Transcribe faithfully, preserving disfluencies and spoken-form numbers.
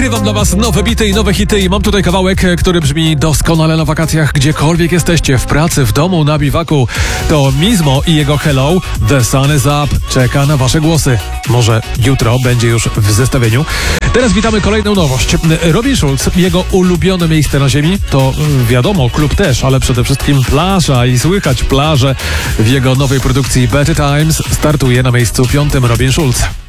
Nagrywam dla was nowe bity i nowe hity i mam tutaj kawałek, który brzmi doskonale na wakacjach, gdziekolwiek jesteście, w pracy, w domu, na biwaku. To Mizmo i jego Hello, The Sun is Up czeka na wasze głosy. Może jutro będzie już w zestawieniu. Teraz witamy kolejną nowość. Robin Schulz, jego ulubione miejsce na ziemi, to wiadomo, klub też, ale przede wszystkim plaża i słychać plażę w jego nowej produkcji Better Times. Startuje na miejscu piątym Robin Schulz.